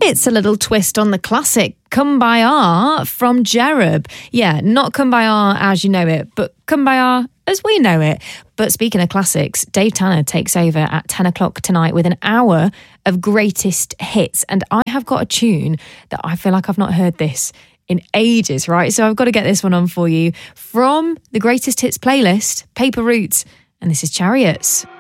It's a little twist on the classic Kumbaya from Cherub. Yeah, not Kumbaya as you know it, but Kumbaya as we know it. But speaking of classics, Dave Tanner takes over at 10 o'clock tonight with an hour of greatest hits. And I have got a tune that I feel like I've not heard this in ages, right? So I've got to get this one on for you from the greatest hits playlist, Paper Roots. And this is Chariots.